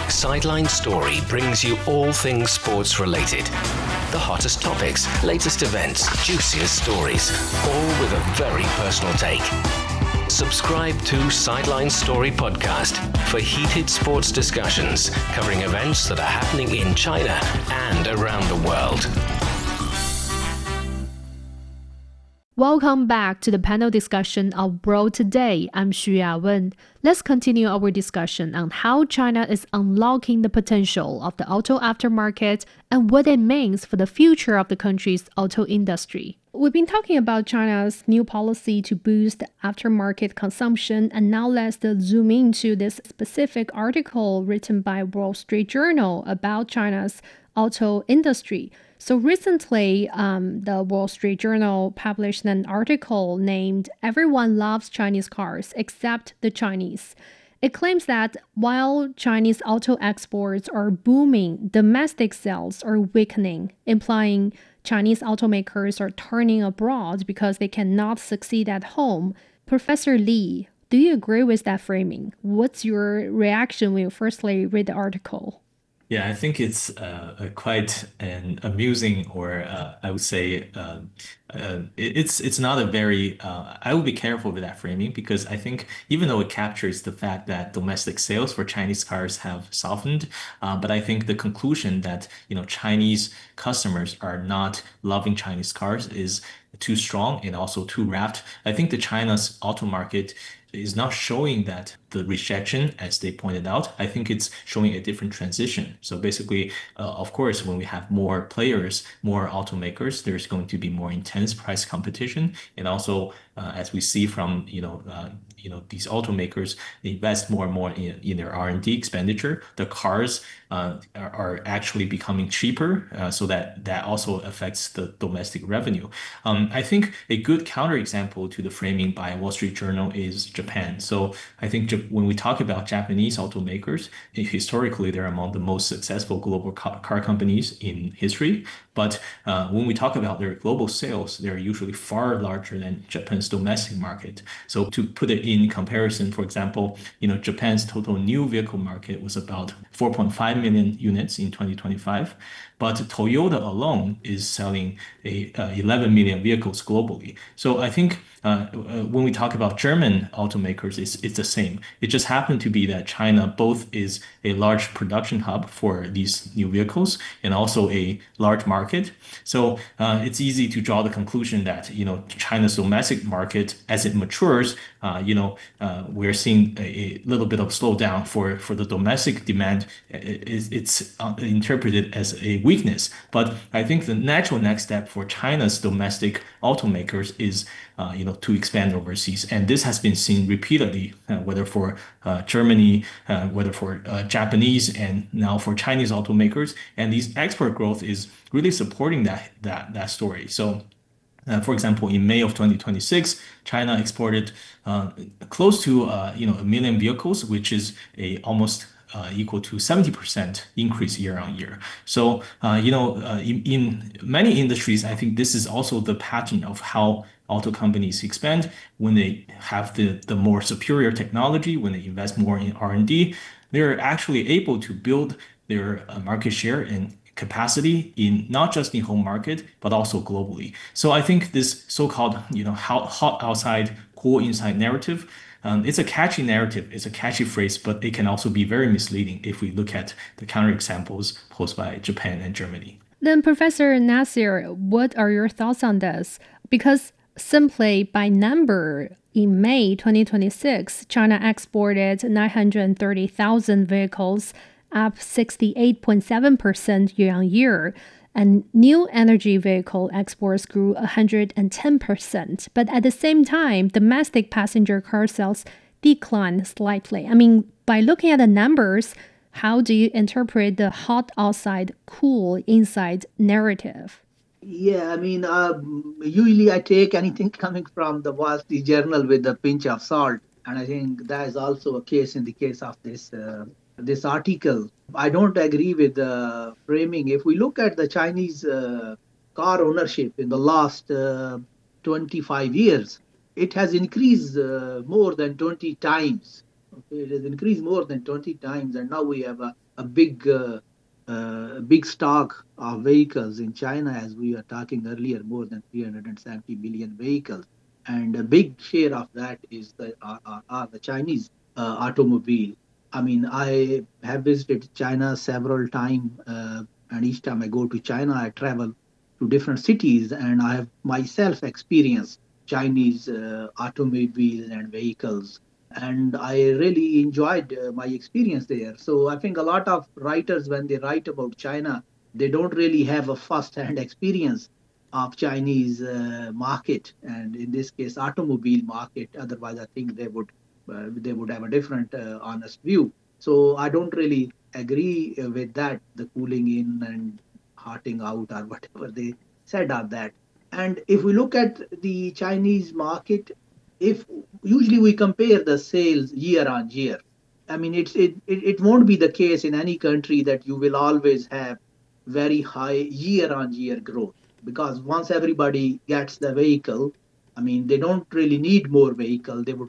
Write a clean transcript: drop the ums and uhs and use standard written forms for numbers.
Sideline Story brings you all things sports related. The hottest topics, latest events, juiciest stories, all with a very personal take. Subscribe to Sideline Story Podcast for heated sports discussions covering events that are happening in China and around the world. Welcome back to the panel discussion of World Today. I'm Xu Yawen. Let's continue our discussion on how China is unlocking the potential of the auto aftermarket and what it means for the future of the country's auto industry. We've been talking about China's new policy to boost aftermarket consumption, and now let's zoom into this specific article written by Wall Street Journal about China's auto industry. So recently, the Wall Street Journal published an article named "Everyone Loves Chinese Cars Except the Chinese." It claims that while Chinese auto exports are booming, domestic sales are weakening, implying Chinese automakers are turning abroad because they cannot succeed at home. Professor Li, do you agree with that framing? What's your reaction when you firstly read the article? Yeah, I think it's quite an amusing, or I would say it's not a very. I would be careful with that framing because I think even though it captures the fact that domestic sales for Chinese cars have softened, but I think the conclusion that Chinese customers are not loving Chinese cars is too strong and also too wrapped. I think the China's auto market is not showing that the rejection, as they pointed out. I think it's showing a different transition. So basically, of course, when we have more players, more automakers, there's going to be more intense price competition. And also, as we see from these automakers, they invest more and more in their R&D expenditure. The cars are actually becoming cheaper, so that also affects the domestic revenue. I think a good counterexample to the framing by Wall Street Journal is Japan. So I think when we talk about Japanese automakers, historically they're among the most successful global car companies in history. But when we talk about their global sales, they're usually far larger than Japan's domestic market. So to put it in comparison, for example, Japan's total new vehicle market was about 4.5 million units in 2025. But Toyota alone is selling 11 million vehicles globally. So I think when we talk about German automakers, it's the same. It just happened to be that China both is a large production hub for these new vehicles and also a large market. So it's easy to draw the conclusion that China's domestic market, as it matures, we're seeing a little bit of slowdown for the domestic demand. It's interpreted as a weakness. But I think the natural next step for China's domestic automakers is to expand overseas. And this has been seen repeatedly, whether for Germany, whether for Japanese, and now for Chinese automakers. And this export growth is really supporting that story. So for example, in May of 2026, China exported close to a million vehicles, which is almost equal to 70% increase year on year. So in many industries, I think this is also the pattern of how auto companies expand. When they have the more superior technology, when they invest more in R&D, they're actually able to build their market share and capacity in not just in home market, but also globally. So I think this so-called, hot outside, cool inside narrative, it's a catchy narrative, it's a catchy phrase, but it can also be very misleading if we look at the counterexamples posed by Japan and Germany. Then Professor Nasir, what are your thoughts on this? Because simply by number, in May 2026, China exported 930,000 vehicles, up 68.7% year on year, and new energy vehicle exports grew 110%. But at the same time, domestic passenger car sales declined slightly. I mean, by looking at the numbers, how do you interpret the hot outside, cool inside narrative? Yeah, I mean, usually I take anything coming from the Wall Street Journal with a pinch of salt. And I think that is also a case in the case of this article. I don't agree with the framing. If we look at the Chinese car ownership in the last 25 years, it has increased more than 20 times. Okay, it has increased more than 20 times, and now we have a big stock of vehicles in China, as we were talking earlier, more than 370 million vehicles, and a big share of that is are the Chinese automobile. I mean, I have visited China several times, and each time I go to China, I travel to different cities, and I have myself experienced Chinese automobiles and vehicles, and I really enjoyed my experience there. So I think a lot of writers, when they write about China, they don't really have a first-hand experience of Chinese market, and in this case, automobile market. Otherwise, I think they would have a different honest view. So I don't really agree with that, the cooling in and hearting out or whatever they said of that. And if we look at the Chinese market, if usually we compare the sales year on year, I mean, it won't be the case in any country that you will always have very high year on year growth, because once everybody gets the vehicle, I mean, they don't really need more vehicle. They would